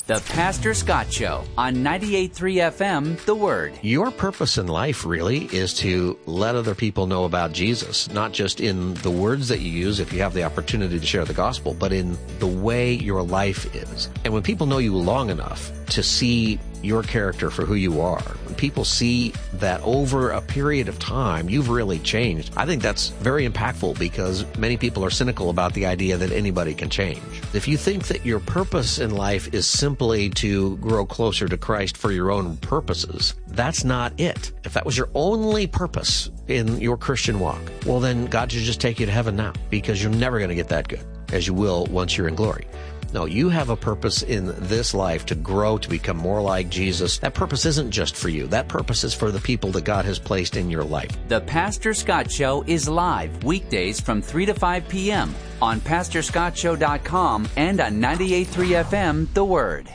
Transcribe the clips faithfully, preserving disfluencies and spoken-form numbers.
The Pastor Scott Show on ninety-eight point three F M, The Word. Your purpose in life really is to let other people know about Jesus, not just in the words that you use if you have the opportunity to share the gospel, but in the way your life is. And when people know you long enough to see your character for who you are, when people see that over a period of time you've really changed, I think that's very impactful, because many people are cynical about the idea that anybody can change. If you think that your purpose in life is simply to grow closer to Christ for your own purposes, that's not it. If that was your only purpose in your Christian walk, well then God should just take you to heaven now, because you're never going to get that good, as you will once you're in glory. No, you have a purpose in this life to grow, to become more like Jesus. That purpose isn't just for you. That purpose is for the people that God has placed in your life. The Pastor Scott Show is live weekdays from three to five p.m. on pastor scott show dot com and on ninety-eight point three F M, The Word.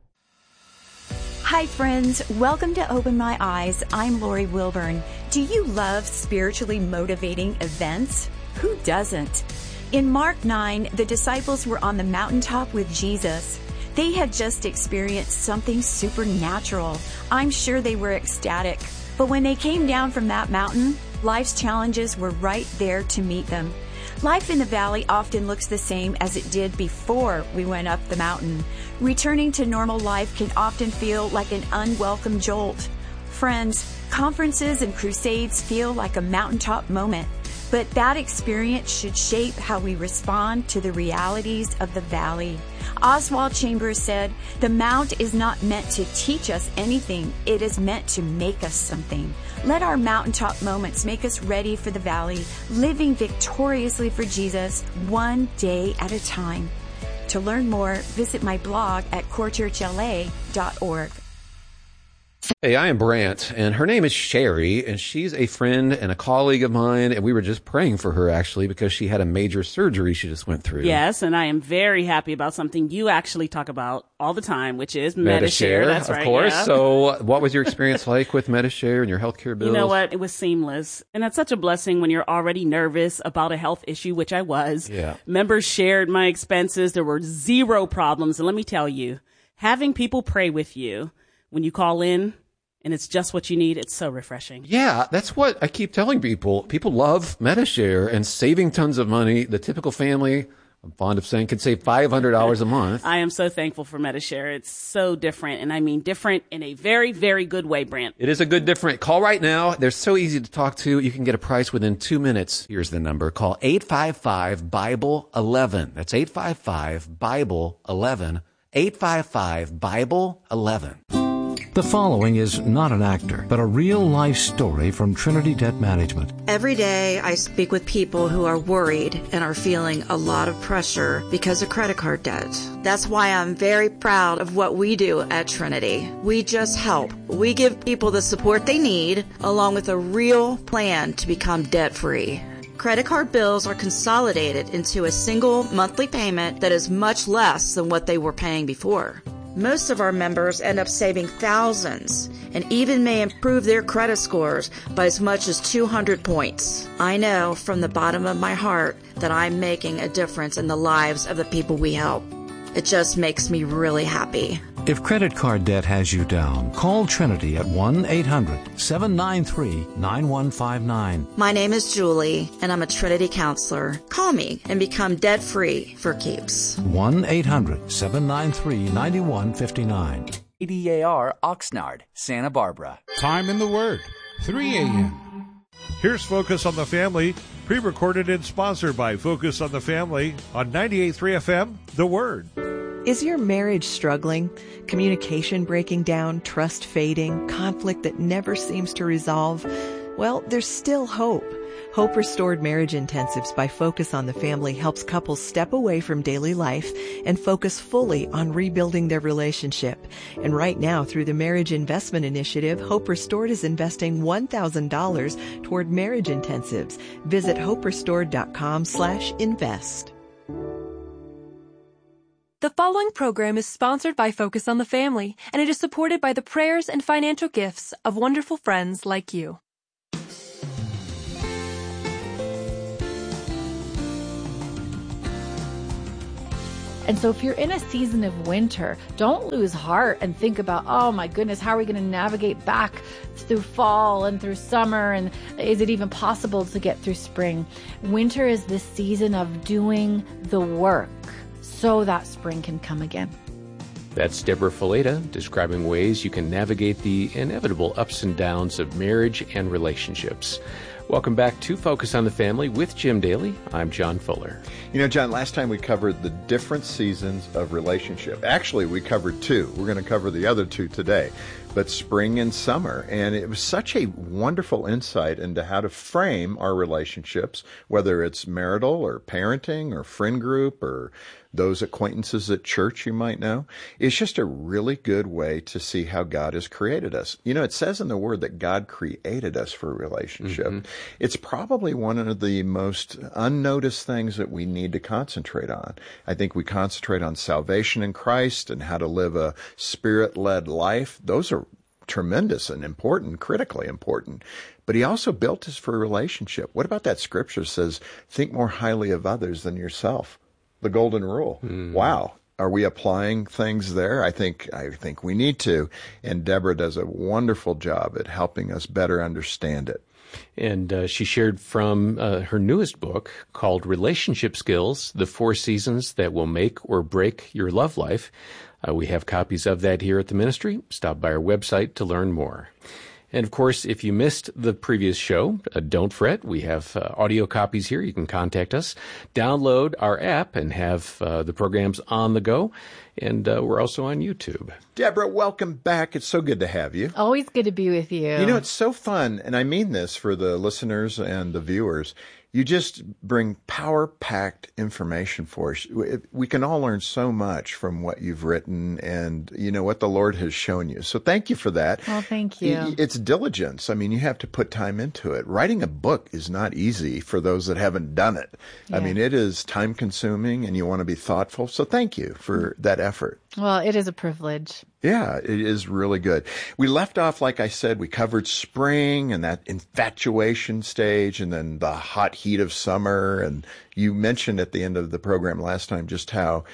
Hi, friends. Welcome to Open My Eyes. I'm Lori Wilburn. Do you love spiritually motivating events? Who doesn't? In Mark nine, the disciples were on the mountaintop with Jesus. They had just experienced something supernatural. I'm sure they were ecstatic. But when they came down from that mountain, life's challenges were right there to meet them. Life in the valley often looks the same as it did before we went up the mountain. Returning to normal life can often feel like an unwelcome jolt. Friends, conferences and crusades feel like a mountaintop moment. But that experience should shape how we respond to the realities of the valley. Oswald Chambers said, "The mount is not meant to teach us anything. It is meant to make us something." Let our mountaintop moments make us ready for the valley, living victoriously for Jesus one day at a time. To learn more, visit my blog at core church l a dot org. Hey, I am Brant, and her name is Sherry, and she's a friend and a colleague of mine, and we were just praying for her, actually, because she had a major surgery she just went through. Yes, and I am very happy about something you actually talk about all the time, which is Metashare. Metashare. That's of right, course. yeah. So what was your experience like with Metashare and your healthcare bills? You know what? It was seamless. And that's such a blessing when you're already nervous about a health issue, which I was. Yeah. Members shared my expenses. There were zero problems. And let me tell you, having people pray with you when you call in, and it's just what you need, it's so refreshing. Yeah, that's what I keep telling people. People love Metashare and saving tons of money. The typical family, I'm fond of saying, can save five hundred dollars a month. I am so thankful for Metashare. It's so different, and I mean different in a very, very good way, Brant. It is a good different. Call right now. They're so easy to talk to. You can get a price within two minutes. Here's the number. Call eight five five, Bible eleven. That's eight five five, Bible eleven. eight five five, Bible eleven. The following is not an actor, but a real-life story from Trinity Debt Management. Every day I speak with people who are worried and are feeling a lot of pressure because of credit card debt. That's why I'm very proud of what we do at Trinity. We just help. We give people the support they need, along with a real plan to become debt-free. Credit card bills are consolidated into a single monthly payment that is much less than what they were paying before. Most of our members end up saving thousands and even may improve their credit scores by as much as two hundred points. I know from the bottom of my heart that I'm making a difference in the lives of the people we help. It just makes me really happy. If credit card debt has you down, call Trinity at one eight hundred, seven nine three, nine one five nine. My name is Julie, and I'm a Trinity counselor. Call me and become debt-free for keeps. one eight hundred, seven nine three, nine one five nine. A D A R Oxnard, Santa Barbara. Time in the Word, three a.m. Here's Focus on the Family, pre-recorded and sponsored by Focus on the Family on ninety-eight point three F M, The Word. Is your marriage struggling? Communication breaking down, trust fading, conflict that never seems to resolve? Well, there's still hope. Hope Restored Marriage Intensives by Focus on the Family helps couples step away from daily life and focus fully on rebuilding their relationship. And right now, through the Marriage Investment Initiative, Hope Restored is investing one thousand dollars toward marriage intensives. Visit hope restored dot com slash invest. The following program is sponsored by Focus on the Family, and it is supported by the prayers and financial gifts of wonderful friends like you. And so if you're in a season of winter, don't lose heart and think about, oh my goodness, how are we going to navigate back through fall and through summer? And is it even possible to get through spring? Winter is this season of doing the work so that spring can come again. That's Deborah Fileta describing ways you can navigate the inevitable ups and downs of marriage and relationships. Welcome back to Focus on the Family with Jim Daly. I'm John Fuller. You know, John, last time we covered the different seasons of relationship. Actually, we covered two. We're going to cover the other two today, but spring and summer. And it was such a wonderful insight into how to frame our relationships, whether it's marital or parenting or friend group or those acquaintances at church you might know. It's just a really good way to see how God has created us. You know, it says in the Word that God created us for a relationship. Mm-hmm. It's probably one of the most unnoticed things that we need to concentrate on. I think we concentrate on salvation in Christ and how to live a Spirit-led life. Those are tremendous and important, critically important. But he also built us for a relationship. What about that scripture that says, think more highly of others than yourself? The golden rule. Mm. Wow. Are we applying things there? I think I think we need to. And Deborah does a wonderful job at helping us better understand it. And uh, she shared from uh, her newest book called Relationship Skills, The Four Seasons That Will Make or Break Your Love Life. Uh, we have copies of that here at the ministry. Stop by our website to learn more. And, of course, if you missed the previous show, uh, don't fret. We have uh, audio copies here. You can contact us. Download our app and have uh, the programs on the go. And uh, we're also on YouTube. Deborah, welcome back. It's so good to have you. Always good to be with you. You know, it's so fun, and I mean this for the listeners and the viewers. You just bring power-packed information for us. We can all learn so much from what you've written and, you know, what the Lord has shown you. So thank you for that. Well, thank you. It's diligence. I mean, you have to put time into it. Writing a book is not easy for those that haven't done it. Yeah. I mean, it is time-consuming, and you want to be thoughtful. So thank you for that effort. Well, it is a privilege. Yeah, it is really good. We left off, like I said, we covered spring and that infatuation stage and then the hot heat of summer. And you mentioned at the end of the program last time just how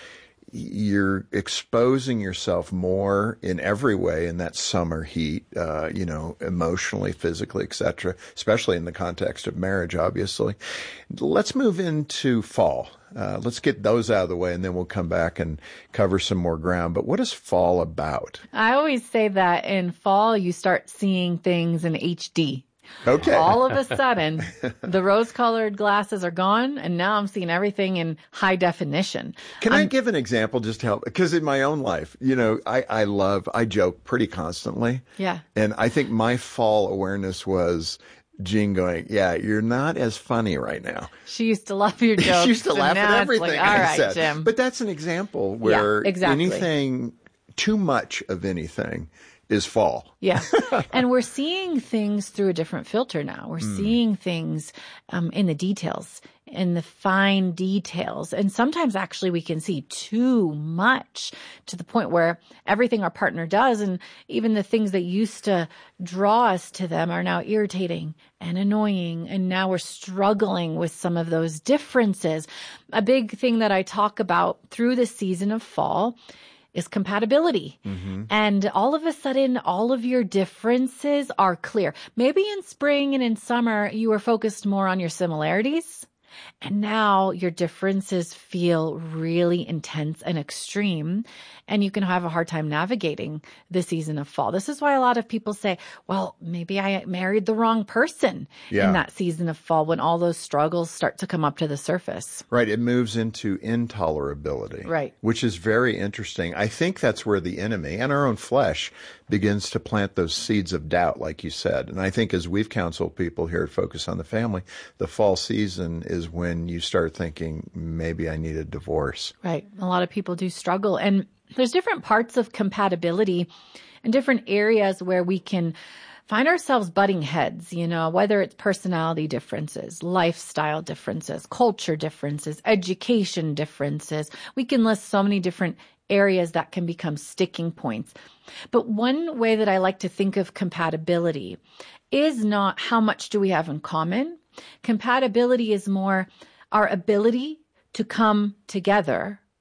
you're exposing yourself more in every way in that summer heat, uh, you know, emotionally, physically, et cetera, especially in the context of marriage, obviously. Let's move into fall. Uh, let's get those out of the way, and then we'll come back and cover some more ground. But what is fall about? I always say that in fall, you start seeing things in H D. Okay. All of a sudden, the rose-colored glasses are gone, and now I'm seeing everything in high definition. Can I'm, I give an example just to help? Because in my own life, you know, I, I love, I joke pretty constantly. Yeah. And I think my fall awareness was Jean going, yeah, you're not as funny right now. She used to love your jokes. She used to laugh at everything like, I all right, said. Jim. But that's an example where yeah, exactly. anything, too much of anything is fall. Yeah. And we're seeing things through a different filter now. We're mm. seeing things um, in the details, in the fine details. And sometimes actually we can see too much to the point where everything our partner does and even the things that used to draw us to them are now irritating and annoying. And now we're struggling with some of those differences. A big thing that I talk about through the season of fall is compatibility. Mm-hmm. And all of a sudden, all of your differences are clear. Maybe in spring and in summer, you were focused more on your similarities. And now your differences feel really intense and extreme, and you can have a hard time navigating the season of fall. This is why a lot of people say, well, maybe I married the wrong person yeah. in that season of fall when all those struggles start to come up to the surface. Right. It moves into intolerability. Right. Which is very interesting. I think that's where the enemy and our own flesh begins to plant those seeds of doubt, like you said. And I think as we've counseled people here at Focus on the Family, the fall season is when you start thinking, maybe I need a divorce. Right. A lot of people do struggle. And there's different parts of compatibility and different areas where we can find ourselves butting heads, you know, whether it's personality differences, lifestyle differences, culture differences, education differences. We can list so many different areas that can become sticking points. But one way that I like to think of compatibility is not how much do we have in common. Compatibility is more our ability to come together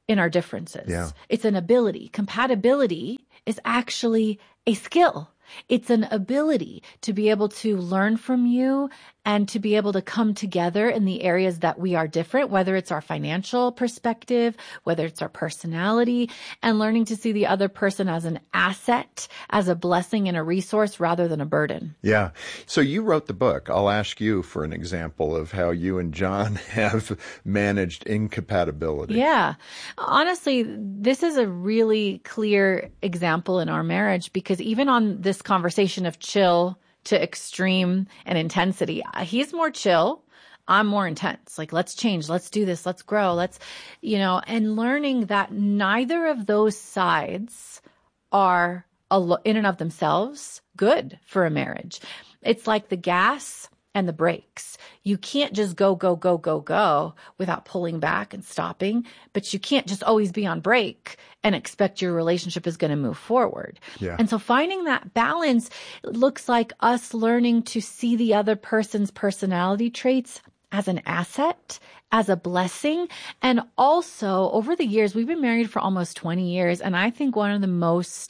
in our differences. Yeah. It's an ability. Compatibility is actually a skill. It's an ability to be able to learn from you and to be able to come together in the areas that we are different, whether it's our financial perspective, whether it's our personality, and learning to see the other person as an asset, as a blessing and a resource rather than a burden. Yeah. So you wrote the book. I'll ask you for an example of how you and John have managed incompatibility. Yeah. Honestly, this is a really clear example in our marriage because even on this conversation of chill to extreme and intensity, he's more chill. I'm more intense. Like, let's change. Let's do this. Let's grow. Let's, you know, and learning that neither of those sides are in and of themselves good for a marriage. It's like the gas and the brakes. You can't just go, go, go, go, go without pulling back and stopping, but you can't just always be on brake and expect your relationship is going to move forward. Yeah. And so finding that balance looks like us learning to see the other person's personality traits as an asset, as a blessing. And also over the years, we've been married for almost twenty years. And I think one of the most,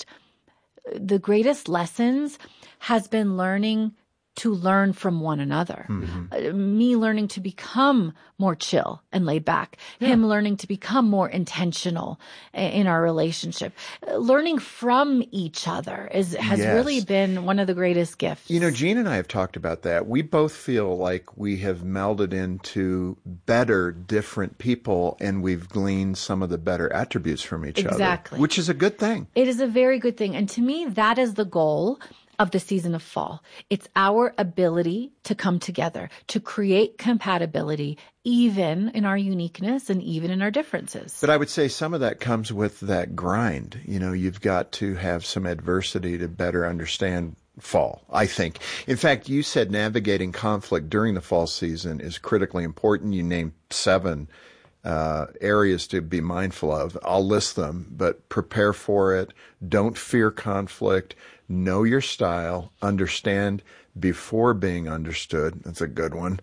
the greatest lessons has been learning to learn from one another. Mm-hmm. Uh, me learning to become more chill and laid back. Yeah. Him learning to become more intentional in our relationship. Uh, learning from each other is has yes. really been one of the greatest gifts. You know, Jean and I have talked about that. We both feel like we have melded into better, different people, and we've gleaned some of the better attributes from each exactly. other. Exactly. Which is a good thing. It is a very good thing. And to me, that is the goal of the season of fall. It's our ability to come together, to create compatibility, even in our uniqueness and even in our differences. But I would say some of that comes with that grind. You know, you've got to have some adversity to better understand fall, I think. In fact, you said navigating conflict during the fall season is critically important. You named seven Uh, areas to be mindful of. I'll list them, but prepare for it. Don't fear conflict. Know your style. Understand before being understood. That's a good one.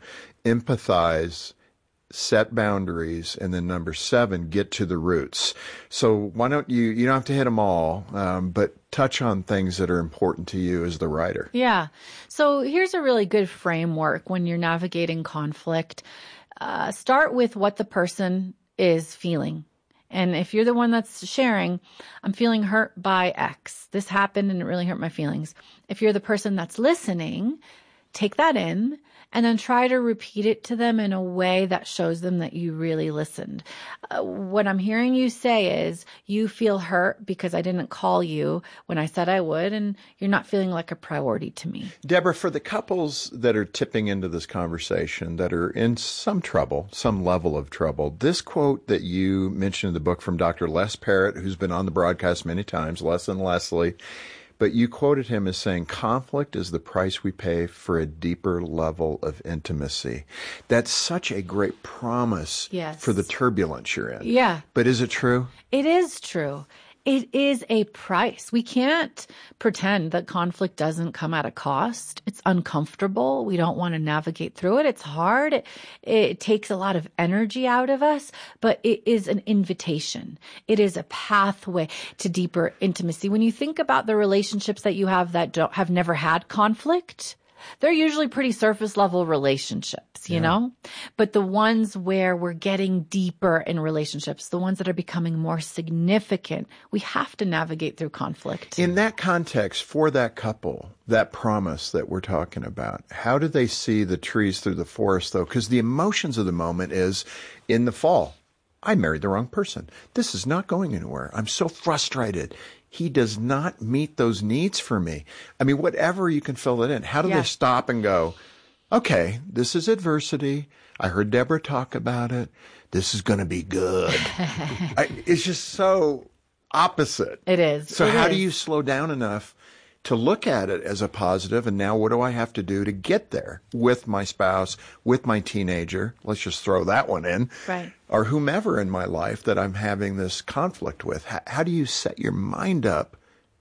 Empathize. Set boundaries. And then number seven, get to the roots. So why don't you, you don't have to hit them all, um, but touch on things that are important to you as the writer. Yeah. So here's a really good framework when you're navigating conflict. Uh, start with what the person is feeling. And if you're the one that's sharing, I'm feeling hurt by X. This happened and it really hurt my feelings. If you're the person that's listening, take that in and then try to repeat it to them in a way that shows them that you really listened. Uh, what I'm hearing you say is you feel hurt because I didn't call you when I said I would, and you're not feeling like a priority to me. Deborah, for the couples that are tipping into this conversation, that are in some trouble, some level of trouble, this quote that you mentioned in the book from Doctor Les Parrott, who's been on the broadcast many times, Les and Leslie, but you quoted him as saying, conflict is the price we pay for a deeper level of intimacy. That's such a great promise yes. for the turbulence you're in. Yeah. But is it true? It is true. It is a price. We can't pretend that conflict doesn't come at a cost. It's uncomfortable. We don't want to navigate through it. It's hard. It, it takes a lot of energy out of us, but it is an invitation. It is a pathway to deeper intimacy. When you think about the relationships that you have that don't, have never had conflict, they're usually pretty surface level relationships, you yeah. know, but the ones where we're getting deeper in relationships, the ones that are becoming more significant, we have to navigate through conflict. In that context, for that couple, that promise that we're talking about, how do they see the trees through the forest though? Because the emotions of the moment is in the fall. I married the wrong person. This is not going anywhere. I'm so frustrated. He does not meet those needs for me. I mean, whatever you can fill it in. How do yeah. they stop and go, okay, this is adversity. I heard Deborah talk about it. This is going to be good. I, it's just so opposite. It is. So it how is. do you slow down enough to look at it as a positive? And now what do I have to do to get there with my spouse, with my teenager? Let's just throw that one in. Right. Or whomever in my life that I'm having this conflict with. How, how do you set your mind up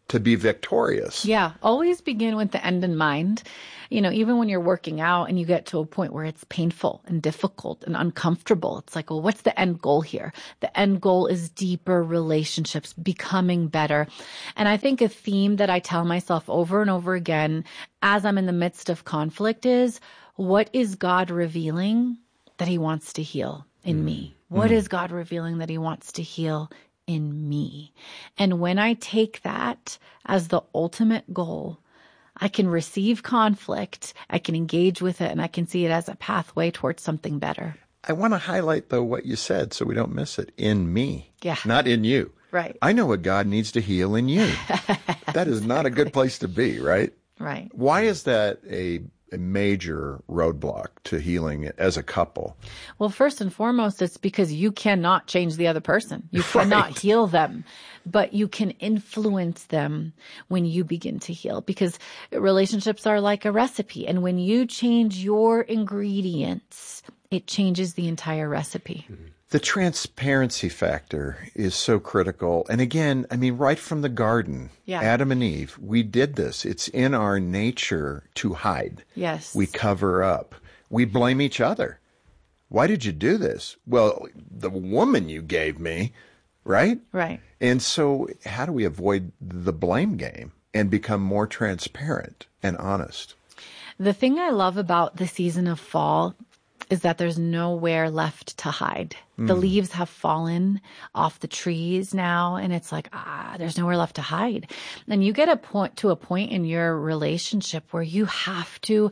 to be victorious. Yeah, always begin with the end in mind. You know, even when you're working out and you get to a point where it's painful and difficult and uncomfortable, it's like, well, what's the end goal here? The end goal is deeper relationships, becoming better. And I think a theme that I tell myself over and over again as I'm in the midst of conflict is, what is God revealing that he wants to heal in mm. me? What mm. is God revealing that he wants to heal in me? And when I take that as the ultimate goal, I can receive conflict, I can engage with it, and I can see it as a pathway towards something better. I want to highlight, though, what you said so we don't miss it. In me. Yeah. Not in you. Right. I know what God needs to heal in you. That is not a good place to be, right? Right. Why is that a a major roadblock to healing as a couple? Well, first and foremost, it's because you cannot change the other person. You cannot right. heal them, but you can influence them when you begin to heal, because relationships are like a recipe. And when you change your ingredients, it changes the entire recipe. Mm-hmm. The transparency factor is so critical. And again, I mean, right from the garden, yeah. Adam and Eve, we did this. It's in our nature to hide. Yes. We cover up. We blame each other. Why did you do this? Well, the woman you gave me, right? Right. And so how do we avoid the blame game and become more transparent and honest? The thing I love about the season of fall is that there's nowhere left to hide. Mm. The leaves have fallen off the trees now, and it's like, ah, there's nowhere left to hide. And you get a point to a point in your relationship where you have to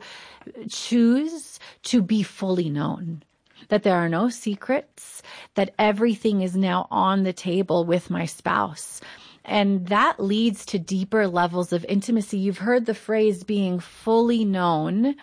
choose to be fully known, that there are no secrets, that everything is now on the table with my spouse. And that leads to deeper levels of intimacy. You've heard the phrase being fully known,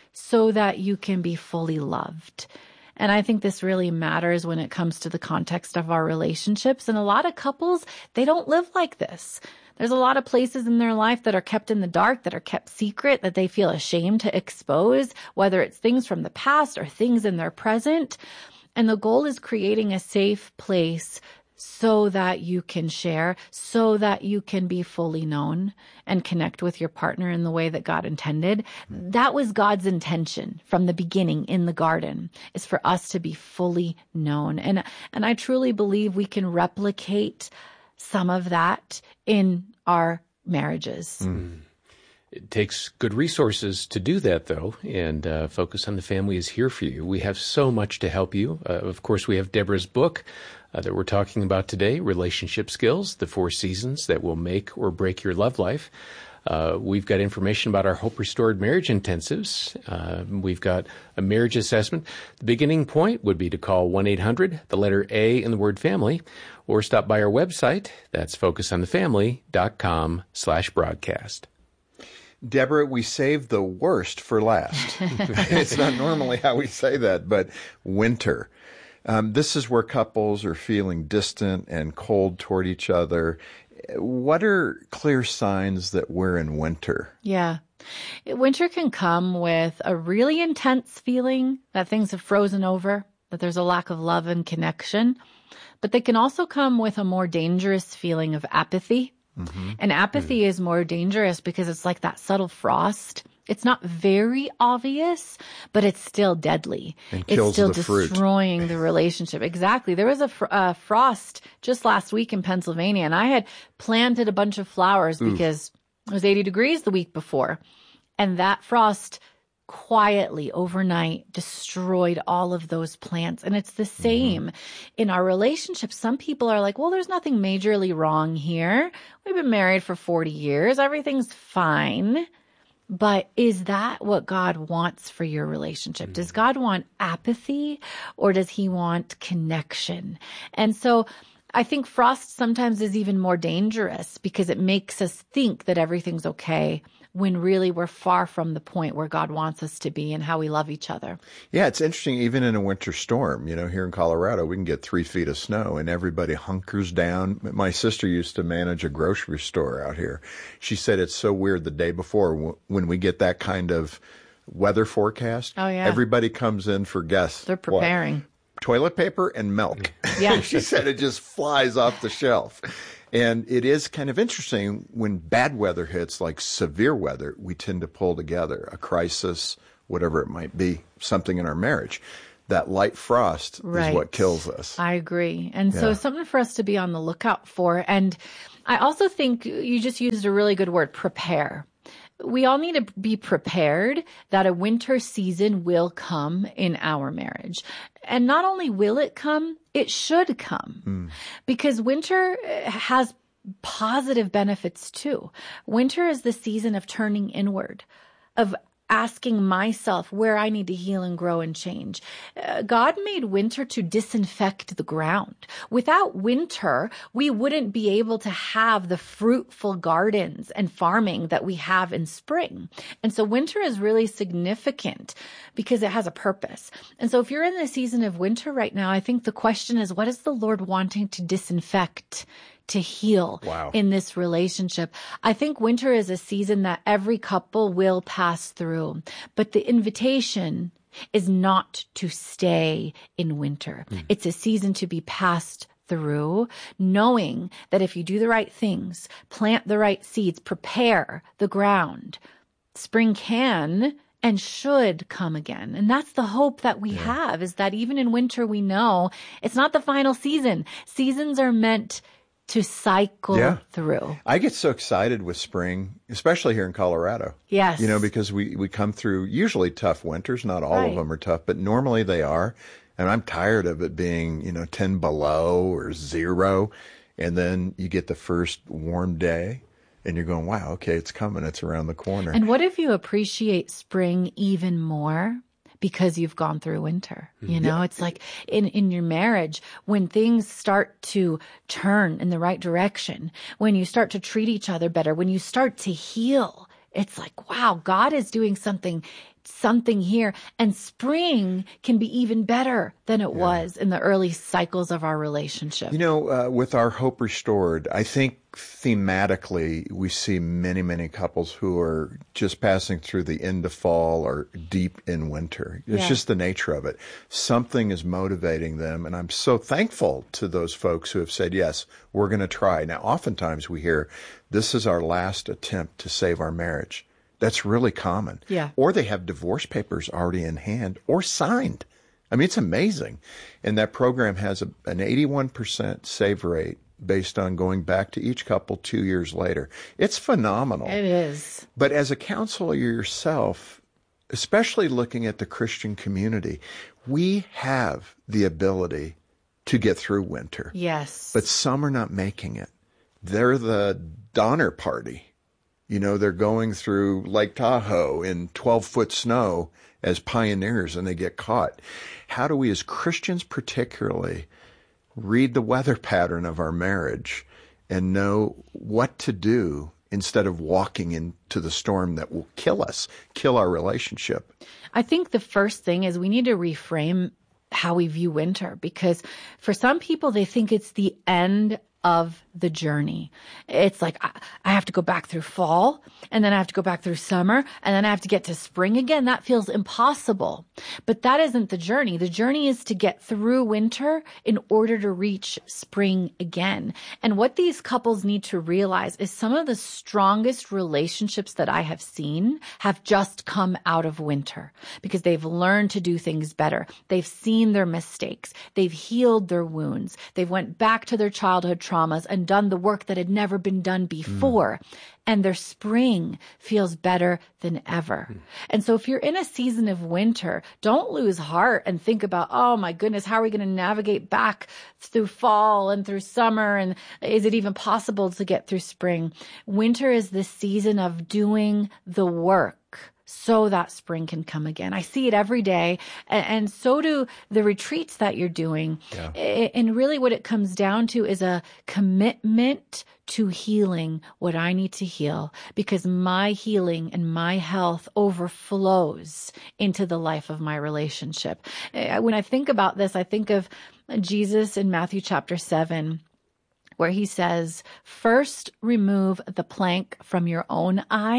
so that you can be fully loved. And I think this really matters when it comes to the context of our relationships. And a lot of couples, they don't live like this. There's a lot of places in their life that are kept in the dark, that are kept secret, that they feel ashamed to expose, whether it's things from the past or things in their present. And the goal is creating a safe place so that you can share, so that you can be fully known and connect with your partner in the way that God intended. That was God's intention from the beginning in the garden, is for us to be fully known. And, and I truly believe we can replicate some of that in our marriages. Mm. It takes good resources to do that, though, and uh, Focus on the Family is here for you. We have so much to help you. Uh, of course, we have Deborah's book uh, that we're talking about today, Relationship Skills, the Four Seasons That Will Make or Break Your Love Life. Uh, we've got information about our Hope Restored Marriage Intensives. Uh, we've got a marriage assessment. The beginning point would be to call one eight hundred, the letter A in the word family, or stop by our website. That's focusonthefamily.com slash broadcast. Deborah, we saved the worst for last. It's not normally how we say that, but winter. Um, this is where couples are feeling distant and cold toward each other. What are clear signs that we're in winter? Yeah. Winter can come with a really intense feeling that things have frozen over, that there's a lack of love and connection. But they can also come with a more dangerous feeling of apathy. Mm-hmm. And apathy mm-hmm. is more dangerous because it's like that subtle frost. It's not very obvious, but it's still deadly. And it's kills still the destroying fruit. the relationship. Exactly. There was a fr- uh, frost just last week in Pennsylvania, and I had planted a bunch of flowers Oof. because it was eighty degrees the week before. And that frost quietly overnight destroyed all of those plants. And it's the same mm-hmm. in our relationships. Some people are like, well, there's nothing majorly wrong here. We've been married for forty years. Everything's fine. But is that what God wants for your relationship? Mm-hmm. Does God want apathy, or does he want connection? And so I think frost sometimes is even more dangerous because it makes us think that everything's okay, when really we're far from the point where God wants us to be and how we love each other. Yeah, it's interesting. Even in a winter storm, you know, here in Colorado, we can get three feet of snow and everybody hunkers down. My sister used to manage a grocery store out here. She said it's so weird the day before when we get that kind of weather forecast. Oh, yeah. Everybody comes in for guests. They're preparing. What? Toilet paper and milk. Yeah. She said it just flies off the shelf. And it is kind of interesting when bad weather hits, like severe weather, we tend to pull together a crisis, whatever it might be, something in our marriage. That light frost right. is what kills us. I agree. And yeah. so something for us to be on the lookout for. And I also think you just used a really good word, prepare. We all need to be prepared that a winter season will come in our marriage. And not only will it come, it should come. Mm. Because winter has positive benefits too. Winter is the season of turning inward, of asking myself where I need to heal and grow and change. Uh, God made winter to disinfect the ground. Without winter, we wouldn't be able to have the fruitful gardens and farming that we have in spring. And so winter is really significant because it has a purpose. And so if you're in the season of winter right now, I think the question is, what is the Lord wanting to disinfect, to heal wow. in this relationship? I think winter is a season that every couple will pass through, but the invitation is not to stay in winter. Mm. It's a season to be passed through, knowing that if you do the right things, plant the right seeds, prepare the ground, spring can and should come again. And that's the hope that we yeah. have, is that even in winter, we know it's not the final season. Seasons are meant to cycle yeah. through. I get so excited with spring, especially here in Colorado. Yes. You know, because we, we come through usually tough winters. Not all right. of them are tough, but normally they are. And I'm tired of it being, you know, ten below or zero. And then you get the first warm day and you're going, wow, okay, it's coming. It's around the corner. And what if you appreciate spring even more because you've gone through winter? You know, yeah. it's like in, in your marriage, when things start to turn in the right direction, when you start to treat each other better, when you start to heal, it's like, wow, God is doing something something here. And spring can be even better than it yeah. was in the early cycles of our relationship. You know, uh, with our Hope Restored, I think thematically we see many, many couples who are just passing through the end of fall or deep in winter. It's yeah. just the nature of it. Something is motivating them. And I'm so thankful to those folks who have said, yes, we're going to try. Now, oftentimes we hear, this is our last attempt to save our marriage. That's really common. Yeah. Or they have divorce papers already in hand or signed. I mean, it's amazing. And that program has a, an eighty-one percent save rate based on going back to each couple two years later. It's phenomenal. It is. But as a counselor yourself, especially looking at the Christian community, we have the ability to get through winter. Yes. But some are not making it. They're the Donner Party. You know, they're going through Lake Tahoe in twelve-foot snow as pioneers, and they get caught. How do we, as Christians particularly, read the weather pattern of our marriage and know what to do instead of walking into the storm that will kill us, kill our relationship? I think the first thing is we need to reframe how we view winter, because for some people, they think it's the end of the journey. It's like, I, I have to go back through fall, and then I have to go back through summer, and then I have to get to spring again. That feels impossible. But that isn't the journey. The journey is to get through winter in order to reach spring again. And what these couples need to realize is some of the strongest relationships that I have seen have just come out of winter, because they've learned to do things better. They've seen their mistakes. They've healed their wounds. They've went back to their childhood traumas and done the work that had never been done before. Mm. And their spring feels better than ever. Mm. And so if you're in a season of winter, don't lose heart and think about, oh my goodness, how are we going to navigate back through fall and through summer? And is it even possible to get through spring? Winter is the season of doing the work so that spring can come again. I see it every day. And, and so do the retreats that you're doing. Yeah. And really what it comes down to is a commitment to healing what I need to heal, because my healing and my health overflows into the life of my relationship. When I think about this, I think of Jesus in Matthew chapter seven, where he says, first remove the plank from your own eye,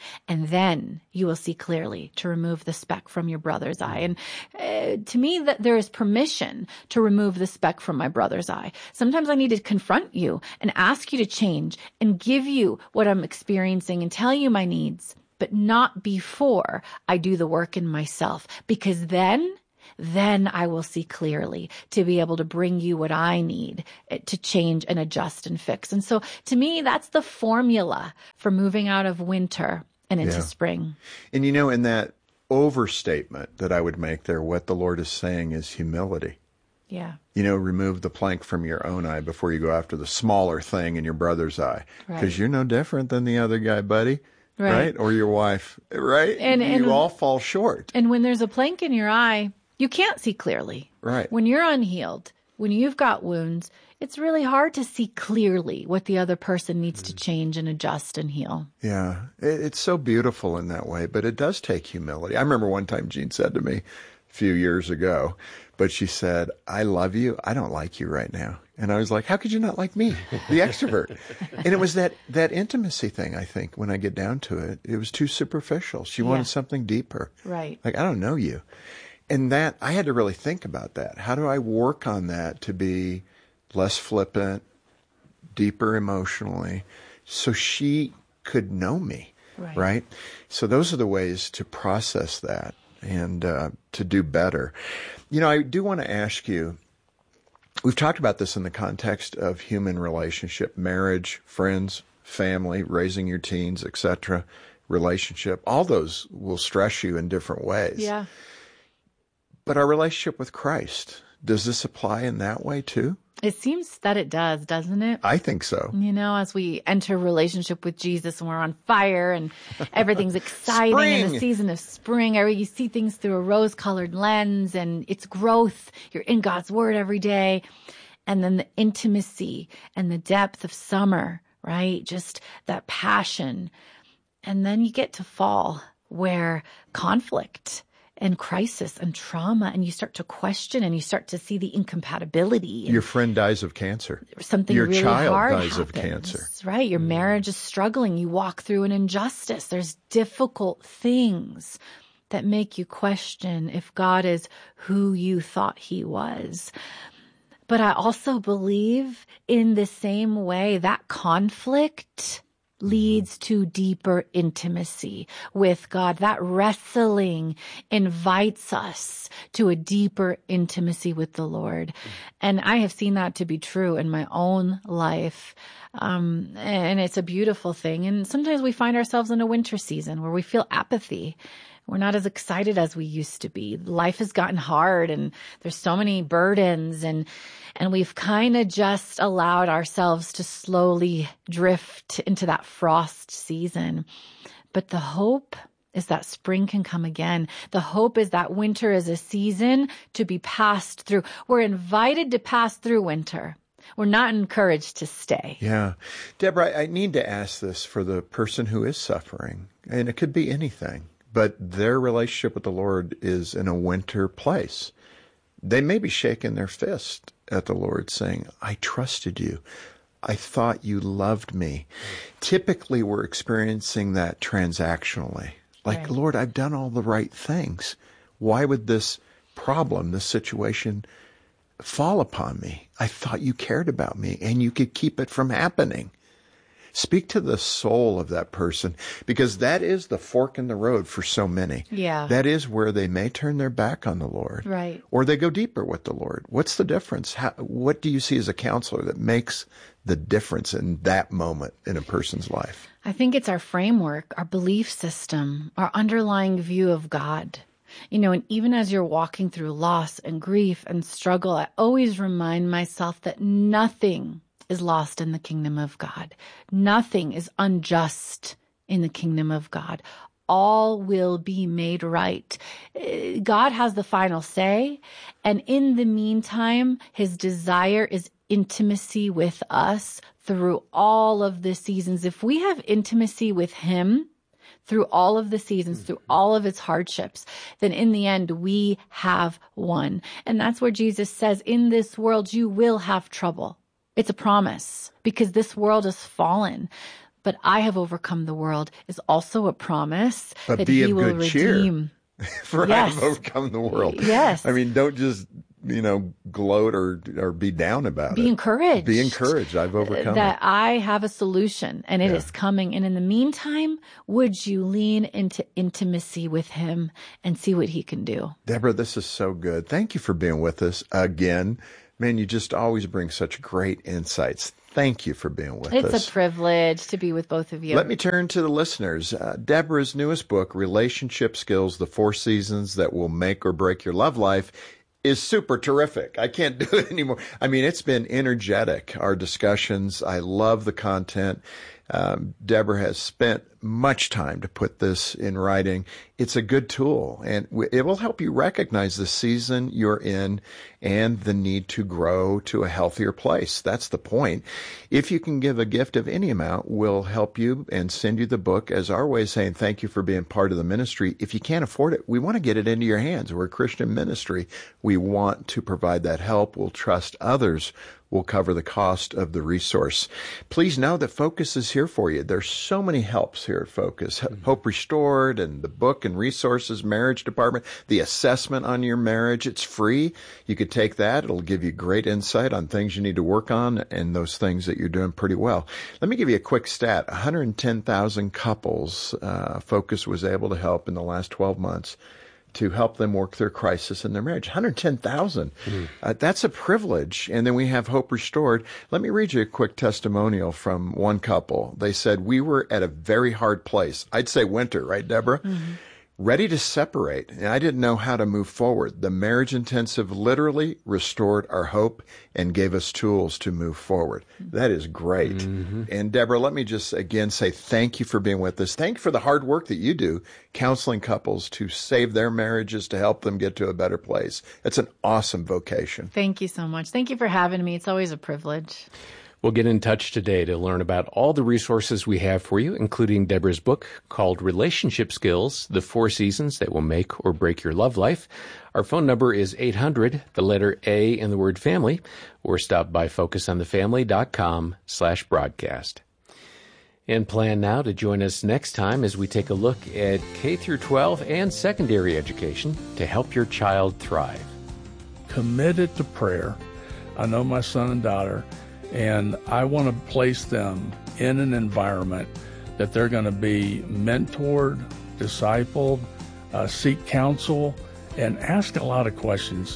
And then you will see clearly to remove the speck from your brother's eye. And uh, to me, that there is permission to remove the speck from my brother's eye. Sometimes I need to confront you and ask you to change and give you what I'm experiencing and tell you my needs, but not before I do the work in myself, because then then I will see clearly to be able to bring you what I need to change and adjust and fix. And so to me, that's the formula for moving out of winter and into Yeah. spring. And you know, in that overstatement that I would make there, what the Lord is saying is humility. Yeah. You know, remove the plank from your own eye before you go after the smaller thing in your brother's eye. Because Right. you're no different than the other guy, buddy. Right. Right? Or your wife. Right? And- you and- all fall short. And when there's a plank in your eye, you can't see clearly. Right. When you're unhealed, when you've got wounds, it's really hard to see clearly what the other person needs to change and adjust and heal. Yeah, it, it's so beautiful in that way, but it does take humility. I remember one time Jean said to me a few years ago, but she said, I love you. I don't like you right now. And I was like, how could you not like me, the extrovert? And it was that, that intimacy thing, I think, when I get down to it. It was too superficial. She wanted Yeah. something deeper. Right. Like, I don't know you. And that, I had to really think about that. How do I work on that to be less flippant, deeper emotionally, so she could know me, Right. right? So those are the ways to process that and uh, to do better. You know, I do want to ask you, we've talked about this in the context of human relationship, marriage, friends, family, raising your teens, et cetera, relationship. All those will stress you in different ways. Yeah. But our relationship with Christ, does this apply in that way too? It seems that it does, doesn't it? I think so. You know, as we enter a relationship with Jesus and we're on fire and everything's exciting in the Spring. season of spring, or you see things through a rose-colored lens and it's growth. You're in God's word every day. And then the intimacy and the depth of summer, right? Just that passion. And then you get to fall where conflict and crisis and trauma, and you start to question and you start to see the incompatibility. And Your friend dies of cancer. something Your really child hard dies happens, of cancer. right? Your marriage is struggling. You walk through an injustice. There's difficult things that make you question if God is who you thought he was. But I also believe in the same way that conflict leads to deeper intimacy with God. That wrestling invites us to a deeper intimacy with the Lord. And I have seen that to be true in my own life. Um, and it's a beautiful thing. And sometimes we find ourselves in a winter season where we feel apathy. We're not as excited as we used to be. Life has gotten hard and there's so many burdens, and and we've kind of just allowed ourselves to slowly drift into that frost season. But the hope is that spring can come again. The hope is that winter is a season to be passed through. We're invited to pass through winter. We're not encouraged to stay. Yeah. Deborah, I need to ask this for the person who is suffering, and it could be anything, but their relationship with the Lord is in a winter place. They may be shaking their fist at the Lord saying, I trusted you. I thought you loved me. Typically, we're experiencing that transactionally. Like, Right. Lord, I've done all the right things. Why would this problem, this situation fall upon me? I thought you cared about me and you could keep it from happening. Speak to the soul of that person, because that is the fork in the road for so many. Yeah. That is where they may turn their back on the Lord. Right. Or they go deeper with the Lord. What's the difference? How, what do you see as a counselor that makes the difference in that moment in a person's life? I think it's our framework, our belief system, our underlying view of God. You know, and even as you're walking through loss and grief and struggle, I always remind myself that nothing is lost in the kingdom of God. Nothing is unjust in the kingdom of God. All will be made right. Uh, God has the final say. And in the meantime, his desire is intimacy with us through all of the seasons. If we have intimacy with him through all of the seasons, through all of its hardships, then in the end, we have won. And that's where Jesus says, in this world, you will have trouble. It's a promise, because this world is fallen. but I have overcome the world is also a promise but that be he of will good redeem. Cheer. For Yes. I have overcome the world. Yes. I mean, don't just, you know, gloat or or be down about Be it. encouraged. Be encouraged. I've overcome that it. I have a solution and it Yeah. is coming. And in the meantime, would you lean into intimacy with him and see what he can do? Deborah, this is so good. Thank you for being with us again. Man, you just always bring such great insights. Thank you for being with It's us. a privilege to be with both of you. Let me turn to the listeners. Uh, Deborah's newest book, Relationship Skills, The Four Seasons That Will Make or Break Your Love Life, is super terrific. I can't do it anymore. I mean, it's been energetic, our discussions. I love the content. Um, Deborah has spent much time to put this in writing. It's a good tool, and it will help you recognize the season you're in and the need to grow to a healthier place. That's the point. If you can give a gift of any amount, we'll help you and send you the book as our way of saying thank you for being part of the ministry. If you can't afford it, we want to get it into your hands. We're a Christian ministry. We want to provide that help. We'll trust others will cover the cost of the resource. Please know that Focus is here for you. There's so many helps here at Focus. Mm-hmm. Hope Restored and the book and resources, marriage department, the assessment on your marriage. It's free. You could take that. It'll give you great insight on things you need to work on and those things that you're doing pretty well. Let me give you a quick stat. one hundred ten thousand couples uh, Focus was able to help in the last twelve months. To help them work through crisis in their marriage. one hundred ten thousand. Mm. Uh, that's a privilege. And then we have Hope Restored. Let me read you a quick testimonial from one couple. They said, we were at a very hard place. I'd say winter, right, Deborah? Mm-hmm. Ready to separate. And I didn't know how to move forward. The marriage intensive literally restored our hope and gave us tools to move forward. That is great. Mm-hmm. And Deborah, let me just again say thank you for being with us. Thank you for the hard work that you do counseling couples to save their marriages, to help them get to a better place. It's an awesome vocation. Thank you so much. Thank you for having me. It's always a privilege. We'll get in touch today to learn about all the resources we have for you, including Deborah's book called Relationship Skills, The Four Seasons That Will Make or Break Your Love Life. Our phone number is eight hundred, the letter A in the word family, or stop by focusonthefamily.com slash broadcast. And plan now to join us next time as we take a look at K through twelve and secondary education to help your child thrive. Committed to prayer. I know my son and daughter, and I want to place them in an environment that they're going to be mentored, discipled, uh, seek counsel, and ask a lot of questions.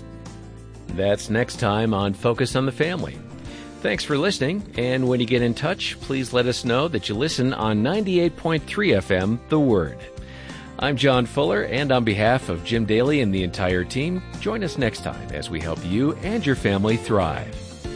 That's next time on Focus on the Family. Thanks for listening, and when you get in touch, please let us know that you listen on ninety-eight point three F M, The Word. I'm John Fuller, and on behalf of Jim Daly and the entire team, join us next time as we help you and your family thrive.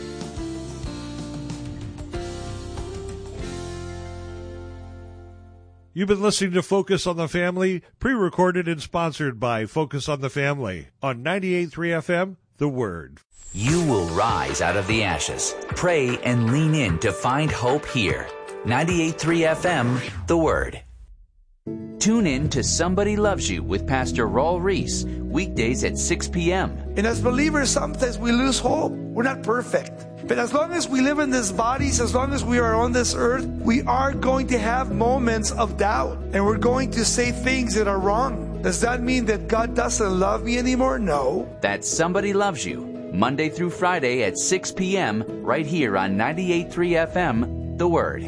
You've been listening to Focus on the Family, pre-recorded and sponsored by Focus on the Family on ninety-eight point three F M, The Word. You will rise out of the ashes. Pray and lean in to find hope here. ninety-eight point three F M, The Word. Tune in to Somebody Loves You with Pastor Raul Reese, weekdays at six p.m. And as believers, sometimes we lose hope. We're not perfect. But as long as we live in these bodies, as long as we are on this earth, we are going to have moments of doubt. And we're going to say things that are wrong. Does that mean that God doesn't love me anymore? No. That's Somebody Loves You, Monday through Friday at six p.m. right here on ninety-eight point three F M, The Word.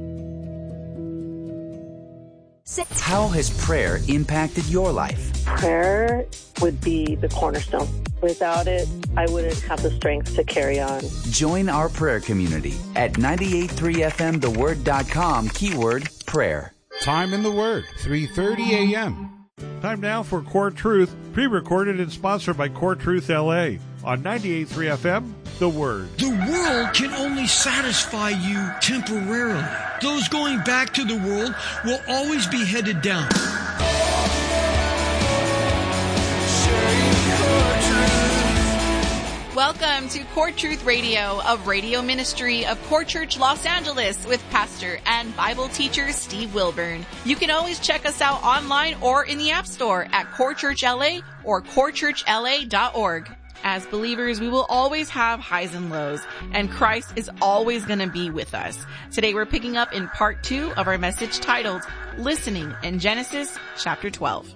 How has prayer impacted your life? Prayer would be the cornerstone. Without it, I wouldn't have the strength to carry on. Join our prayer community at ninety-eight point three F M the word dot com, keyword prayer. Time in the Word, three thirty a.m. Time now for Core Truth, pre-recorded and sponsored by Core Truth L A on ninety-eight point three F M, The Word. The world can only satisfy you temporarily. Those going back to the world will always be headed down. Welcome to Core Truth Radio, a radio ministry of Core Church Los Angeles with pastor and Bible teacher Steve Wilburn. You can always check us out online or in the App Store at Core Church L A or core church L A dot org. As believers, we will always have highs and lows, and Christ is always going to be with us. Today we're picking up in part two of our message titled, Listening in Genesis chapter twelve.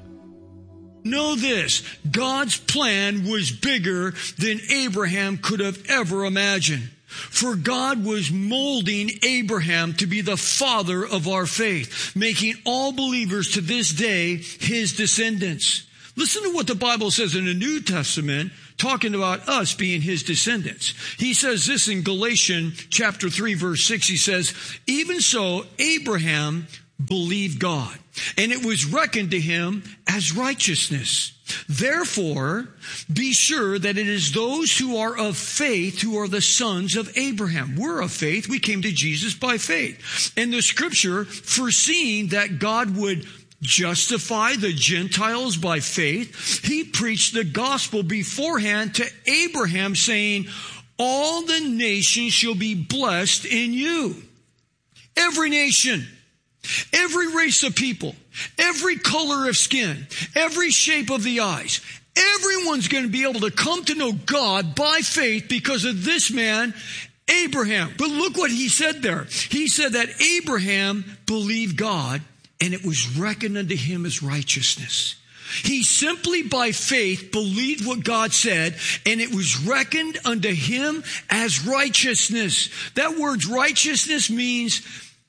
Know this, God's plan was bigger than Abraham could have ever imagined. For God was molding Abraham to be the father of our faith, making all believers to this day his descendants. Listen to what the Bible says in the New Testament, talking about us being his descendants. He says this in Galatians chapter three, verse six. He says, even so, Abraham believed God, and it was reckoned to him as righteousness. Therefore, be sure that it is those who are of faith who are the sons of Abraham. We're of faith. We came to Jesus by faith. And the scripture, foreseeing that God would justify the Gentiles by faith, he preached the gospel beforehand to Abraham, saying, all the nations shall be blessed in you. Every nation, every race of people, every color of skin, every shape of the eyes, everyone's going to be able to come to know God by faith because of this man, Abraham. But look what he said there. He said that Abraham believed God, and it was reckoned unto him as righteousness. He simply by faith believed what God said, and it was reckoned unto him as righteousness. That word righteousness means